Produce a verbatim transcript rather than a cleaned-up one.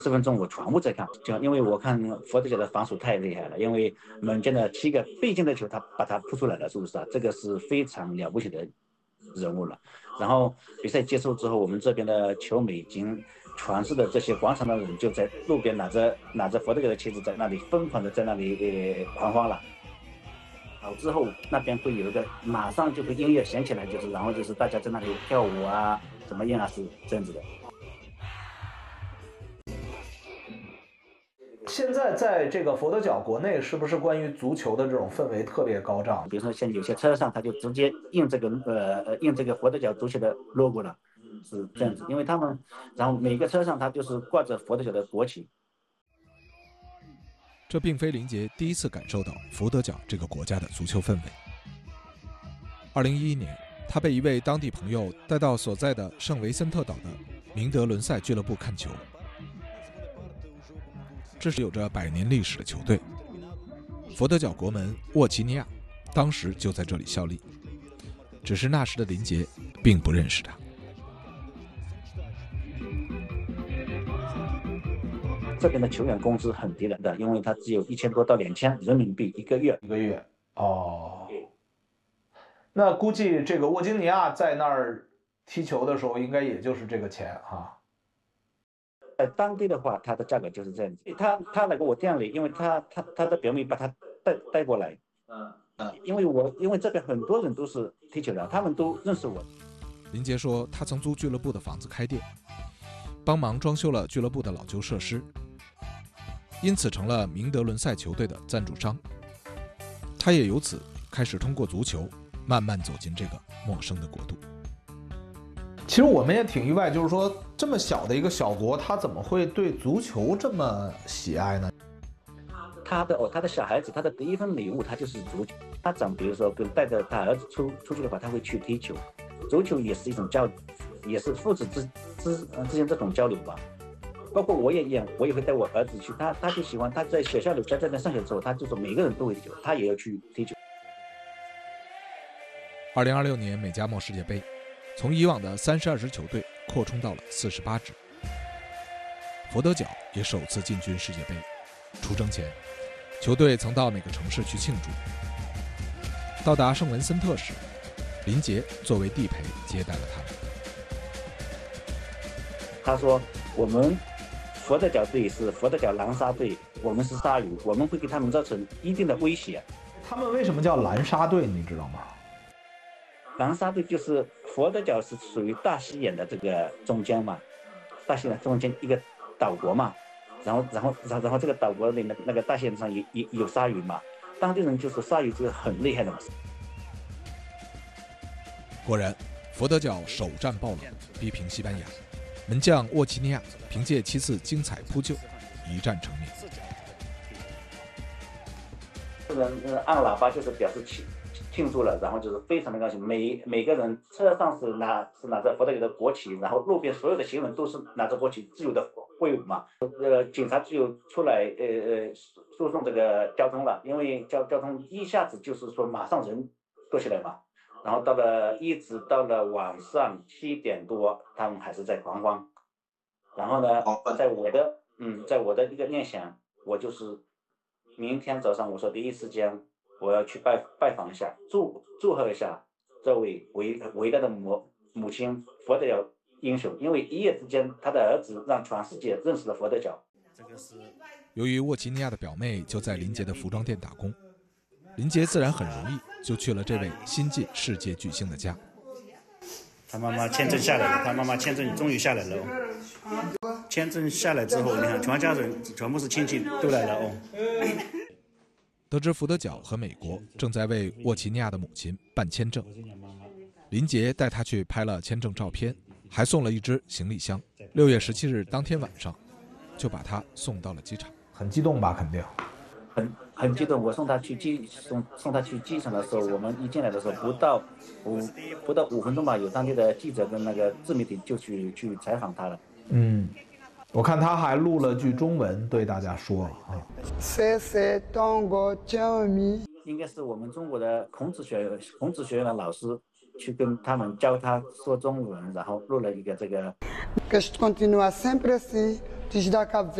十分钟我全部在看，就因为我看佛得角的防守太厉害了，因为门将的七个必进的球他把他扑出来了，是不是啊？这个是非常了不起的人物了。然后比赛结束之后，我们这边的球迷已经全市的这些广场的人就在路边拿着拿着佛得角的旗子在那里疯狂的在那里呃狂欢了。好之后那边会有一个马上就会音乐响起来，就是然后就是大家在那里跳舞啊怎么样啊，是这样子的。 现在在这个佛得角国内，是不是关于足球的这种氛围特别高涨？ 比如说像有些车上，他就直接印这个呃印这个佛得角足球的 logo 了，是这样子。因为他们，然后每个车上他就是挂着佛得角的国旗。 这并非林杰第一次感受到佛得角这个国家的足球氛围。二零一一年，他被一位当地朋友带到所在的圣维森特岛的明德伦塞俱乐部看球。这是有着百年历史的球队，佛得角国门沃奇尼亚当时就在这里效力，只是那时的林杰并不认识他。 这边的球员工资很低的，因为他只有一千多到两千人民币一个月。 一个月哦，那估计这个沃基尼亚在那儿踢球的时候，应该也就是这个钱哈。 在当地的话，它的价格就是这样子。他他来过我店里，因为他他他的表妹把他带带过来，嗯嗯，因为我因为这边很多人都是踢球的，他们都认识我。 林杰说，他曾租俱乐部的房子开店，帮忙装修了俱乐部的老旧设施，因此成了明德伦塞球队的赞助商。他也由此开始通过足球慢慢走进这个陌生的国度。 其实我们也挺意外，就是说这么小的一个小国，他怎么会对足球这么喜爱呢？ 他的哦，他的小孩子，他的第一份礼物，他就是足球。他长，比如说跟带着他儿子出出去的话，他会去踢球。足球也是一种交，也是父子之之之间这种交流吧。包括我也一样，我也会带我儿子去，他他就喜欢，他在学校里在这边上学之后，他就说每个人都会踢球，他也要去踢球。 二零二六年美加墨世界杯，从以往的三十二支球队扩充到了四十八支。佛得角也首次进军世界杯。出征前，球队曾到哪个城市去庆祝？到达圣文森特时，林杰作为地陪接待了他们。 他说：“我们佛得角队是佛得角蓝鲨队，我们是鲨鱼，我们会给他们造成一定的威胁。” 他们为什么叫蓝鲨队？你知道吗？ 蓝鲨队就是佛得角是属于大西洋的这个中间嘛，大西洋中间一个岛国嘛，然后然后然后然后这个岛国里面那个大西洋上有有有鲨鱼嘛，当地人就说鲨鱼就是很厉害的嘛。 果然，佛得角首战爆冷，逼平西班牙。门将沃奇尼亚凭借七次精彩扑救，一战成名。 这人按喇叭就是表示庆庆祝了，然后就是非常的高兴。每每个人车上是拿是拿着佛得角的国旗，然后路边所有的行人都是拿着国旗自由的挥舞嘛。呃，警察就出来呃呃输送这个交通了，因为交交通一下子就是说马上人多起来嘛。然后到了一直到了晚上七点多，他们还是在狂欢。然后呢，在我的嗯，在我的一个念想，我就是明天早上我说第一时间我要去拜拜访一下，祝祝贺一下这位伟伟大的母母亲佛得角英雄，因为一夜之间他的儿子让全世界认识了佛得角。这个是由于沃奇尼亚的表妹就在林杰的服装店打工，林杰自然很容易就去了这位新晋世界巨星的家。 他妈妈签证下来了，他妈妈签证终于下来了哦。签证下来之后，你看全家人全部是亲戚都来了哦。 得知福德角和美国正在为沃奇尼亚的母亲办签证，林杰带他去拍了签证照片，还送了一只行李箱。六月十七日当天晚上，就把他送到了机场。 很激动吧？肯定。 很很激动，我送他去机送送他去机场的时候，我们一进来的时候不到五不到五分钟吧，有当地的记者跟那个自媒体就去去采访他了。 嗯，我看他还录了句中文对大家说啊。 谢谢中国教迷， 应该是我们中国的孔子学孔子学院的老师去跟他们教他说中文，然后录了一个这个。 Que continua sempre assim, Diz da Cabo